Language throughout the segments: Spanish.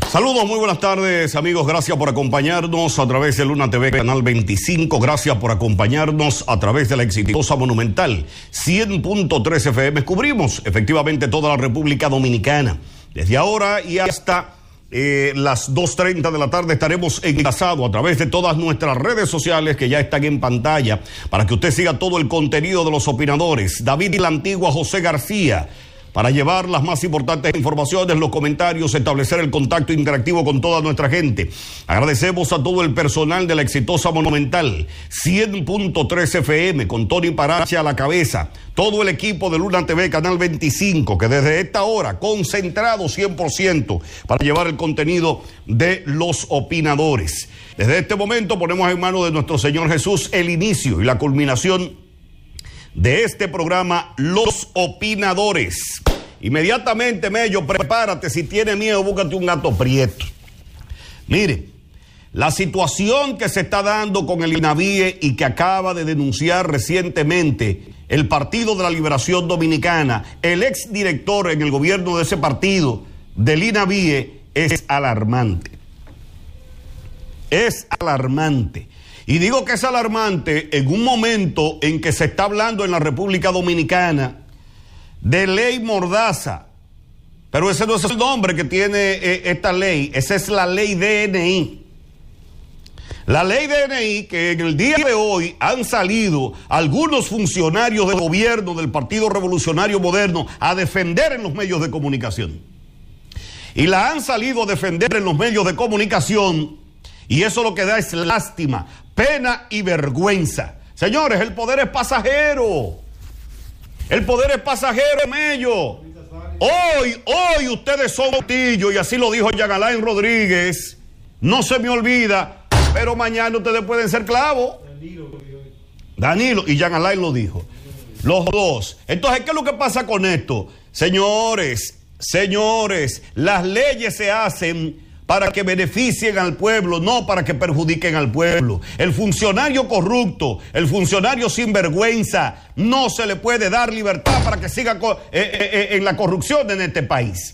Saludos, muy buenas tardes, amigos. Gracias por acompañarnos a través de Luna TV, Canal 25. Gracias por acompañarnos a través de la exitosa Monumental 100.3 FM. Cubrimos efectivamente toda la República Dominicana. Desde ahora y hasta las 2:30 de la tarde estaremos enlazados a través de todas nuestras redes sociales que ya están en pantalla para que usted siga todo el contenido de los opinadores. David y la Antigua, José García, para llevar las más importantes informaciones, los comentarios, establecer el contacto interactivo con toda nuestra gente. Agradecemos a todo el personal de la exitosa Monumental 100.3 FM, con Tony Parache a la cabeza, todo el equipo de Luna TV, Canal 25, que desde esta hora, concentrado 100% para llevar el contenido de los opinadores. Desde este momento ponemos en manos de nuestro Señor Jesús el inicio y la culminación de este programa, Los Opinadores. Inmediatamente, Mello, prepárate, si tienes miedo, búscate un gato prieto. Mire, la situación que se está dando con el INAVIE y que acaba de denunciar recientemente el Partido de la Liberación Dominicana, el exdirector en el gobierno de ese partido, del INAVIE, es alarmante. Es alarmante. Y digo que es alarmante en un momento en que se está hablando en la República Dominicana de ley Mordaza. Pero ese no es el nombre que tiene esta ley, esa es la ley DNI. La ley DNI, que en el día de hoy han salido algunos funcionarios del gobierno del Partido Revolucionario Moderno a defender en los medios de comunicación. Y la han salido a defender en los medios de comunicación, y eso lo que da es lástima, pena y vergüenza. Señores, el poder es pasajero. El poder es pasajero, Mello. Hoy ustedes son Portillo, y así lo dijo Jean Alain Rodríguez. No se me olvida, pero mañana ustedes pueden ser clavos. Danilo y Jean Alain lo dijo. Los dos. Entonces, ¿qué es lo que pasa con esto? Señores, las leyes se hacen para que beneficien al pueblo, no para que perjudiquen al pueblo. El funcionario corrupto, el funcionario sinvergüenza, no se le puede dar libertad para que siga en la corrupción en este país.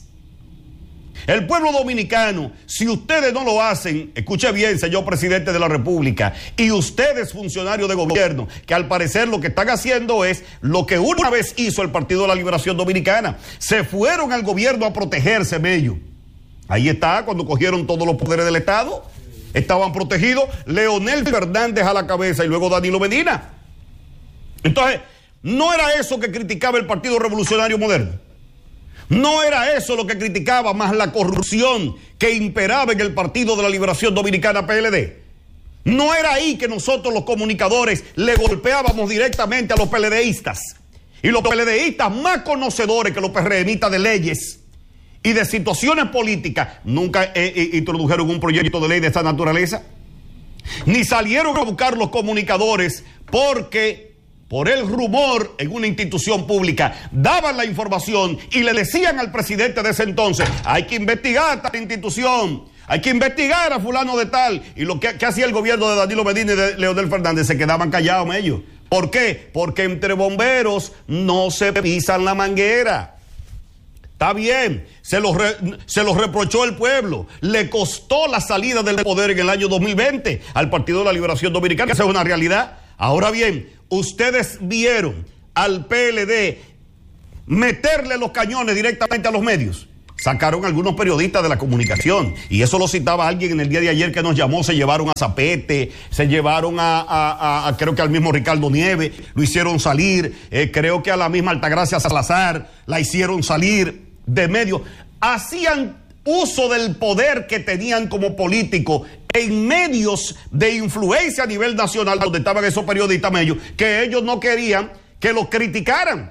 El pueblo dominicano, si ustedes no lo hacen, escuche bien, señor presidente de la República, y ustedes, funcionarios de gobierno, que al parecer lo que están haciendo es lo que una vez hizo el Partido de la Liberación Dominicana. Se fueron al gobierno a protegerse, Mello. Ahí está, cuando cogieron todos los poderes del Estado, estaban protegidos, Leonel Fernández a la cabeza y luego Danilo Medina. Entonces, no era eso que criticaba el Partido Revolucionario Moderno. No era eso lo que criticaba, más la corrupción que imperaba en el Partido de la Liberación Dominicana, PLD. No era ahí que nosotros los comunicadores le golpeábamos directamente a los PLDistas. Y los PLDistas más conocedores que los PRMistas de leyes y de situaciones políticas, nunca introdujeron un proyecto de ley de esta naturaleza, ni salieron a buscar los comunicadores porque por el rumor en una institución pública daban la información y le decían al presidente de ese entonces: hay que investigar esta institución, hay que investigar a fulano de tal. Y lo que hacía el gobierno de Danilo Medina y de Leonel Fernández, se quedaban callados ellos. ¿Por qué? Porque entre bomberos no se pisan la manguera. Está bien, se los reprochó el pueblo, le costó la salida del poder en el año 2020 al Partido de la Liberación Dominicana, esa es una realidad. Ahora bien, ustedes vieron al PLD meterle los cañones directamente a los medios. Sacaron algunos periodistas de la comunicación, y eso lo citaba alguien en el día de ayer que nos llamó. Se llevaron a Zapete, se llevaron a creo que al mismo Ricardo Nieves, lo hicieron salir, creo que a la misma Altagracia Salazar la hicieron salir de medio. Hacían uso del poder que tenían como políticos en medios de influencia a nivel nacional, donde estaban esos periodistas medios, que ellos no querían que los criticaran.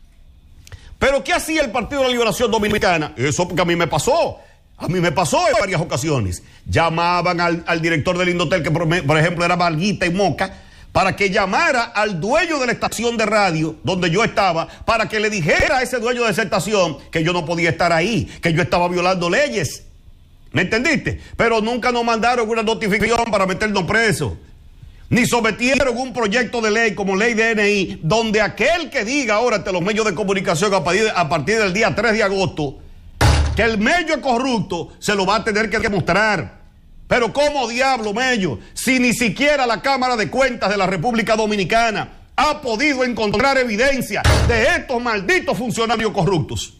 Pero ¿qué hacía el Partido de la Liberación Dominicana? Eso porque a mí me pasó en varias ocasiones. Llamaban al director del Indotel, que por ejemplo era Marguita y Moca, para que llamara al dueño de la estación de radio donde yo estaba, para que le dijera a ese dueño de esa estación que yo no podía estar ahí, que yo estaba violando leyes. ¿Me entendiste? Pero nunca nos mandaron una notificación para meternos presos, ni sometieron un proyecto de ley como ley DNI, donde aquel que diga ahora ante los medios de comunicación a partir del día 3 de agosto Que el Mello es corrupto, se lo va a tener que demostrar. Pero ¿cómo diablo, Mello? Si ni siquiera la Cámara de Cuentas de la República Dominicana ha podido encontrar evidencia de estos malditos funcionarios corruptos.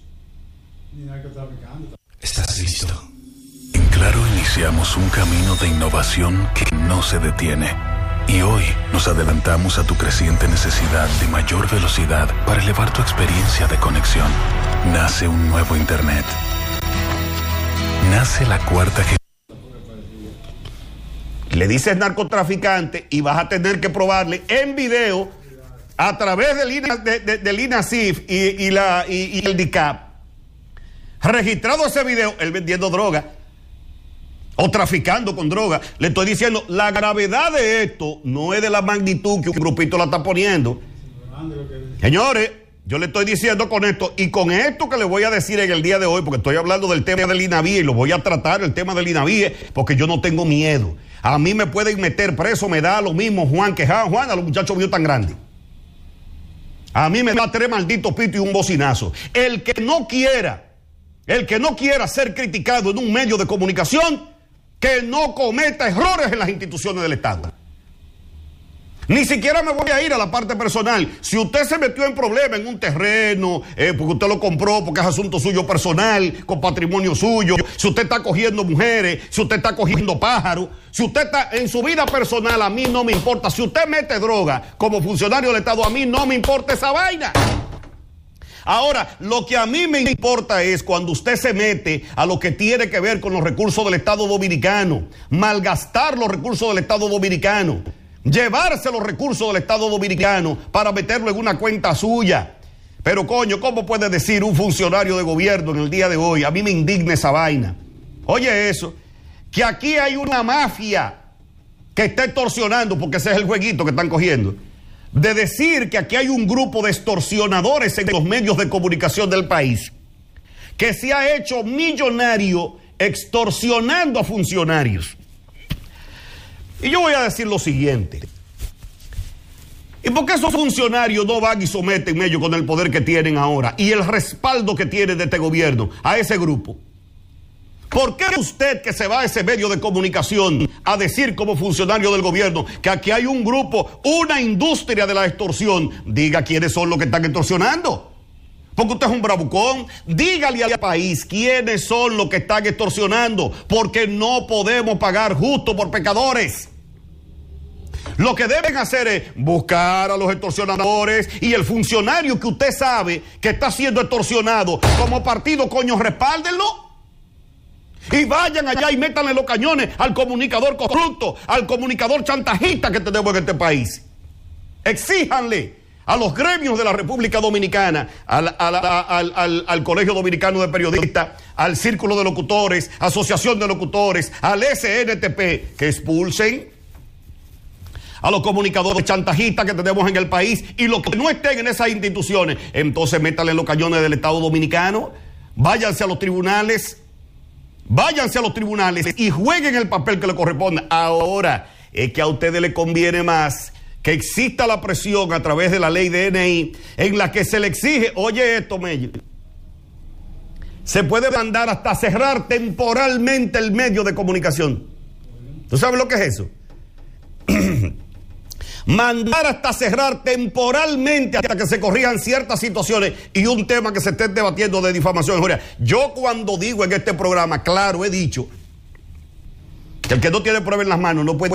¿Estás listo? En Claro iniciamos un camino de innovación que no se detiene. Y hoy nos adelantamos a tu creciente necesidad de mayor velocidad para elevar tu experiencia de conexión. Nace un nuevo Internet. Nace la cuarta generación. Le dices narcotraficante y vas a tener que probarle en video a través del INASIF y el DICAP. Registrado ese video, él vendiendo droga o traficando con droga. Le estoy diciendo, la gravedad de esto no es de la magnitud que un grupito la está poniendo. Señores, yo le estoy diciendo con esto, y con esto que le voy a decir en el día de hoy, porque estoy hablando del tema del INAVIE y lo voy a tratar, el tema del INAVIE, porque yo no tengo miedo. A mí me pueden meter preso, me da lo mismo Juan que Juan, a los muchachos míos tan grandes. A mí me da 3 malditos pitos y un bocinazo. El que no quiera ser criticado en un medio de comunicación, que no cometa errores en las instituciones del Estado. Ni siquiera me voy a ir a la parte personal. Si usted se metió en problemas en un terreno, porque usted lo compró, porque es asunto suyo personal, con patrimonio suyo, si usted está cogiendo mujeres, si usted está cogiendo pájaros, si usted está en su vida personal, a mí no me importa. Si usted mete droga como funcionario del Estado, a mí no me importa esa vaina. Ahora, lo que a mí me importa es cuando usted se mete a lo que tiene que ver con los recursos del Estado Dominicano, malgastar los recursos del Estado Dominicano, llevarse los recursos del Estado Dominicano para meterlo en una cuenta suya. Pero coño, ¿cómo puede decir un funcionario de gobierno en el día de hoy? A mí me indigna esa vaina. Oye eso, que aquí hay una mafia que está extorsionando, porque ese es el jueguito que están cogiendo, de decir que aquí hay un grupo de extorsionadores en los medios de comunicación del país que se ha hecho millonario extorsionando a funcionarios. Y yo voy a decir lo siguiente: ¿y por qué esos funcionarios no van y someten ellos con el poder que tienen ahora y el respaldo que tienen de este gobierno a ese grupo? ¿Por qué usted, que se va a ese medio de comunicación a decir como funcionario del gobierno que aquí hay un grupo, una industria de la extorsión, diga quiénes son los que están extorsionando? Porque usted es un bravucón. Dígale al país quiénes son los que están extorsionando, porque no podemos pagar justo por pecadores. Lo que deben hacer es buscar a los extorsionadores, y el funcionario que usted sabe que está siendo extorsionado como partido, coño, respáldenlo. Y vayan allá y métanle los cañones al comunicador corrupto, al comunicador chantajista que tenemos en este país. Exíjanle a los gremios de la República Dominicana, al Colegio Dominicano de Periodistas, al Círculo de Locutores, Asociación de Locutores, al SNTP, que expulsen a los comunicadores chantajistas que tenemos en el país, y los que no estén en esas instituciones, entonces métanle los cañones del Estado Dominicano. Váyanse a los tribunales y jueguen el papel que le corresponde. Ahora, es que a ustedes les conviene más que exista la presión a través de la ley DNI, en la que se le exige, oye esto, Mello, se puede mandar hasta cerrar temporalmente el medio de comunicación. ¿Tú sabes lo que es eso? Mandar hasta cerrar temporalmente hasta que se corrijan ciertas situaciones y un tema que se esté debatiendo de difamación e injuria. Yo, cuando digo en este programa, claro, he dicho que el que no tiene prueba en las manos no puede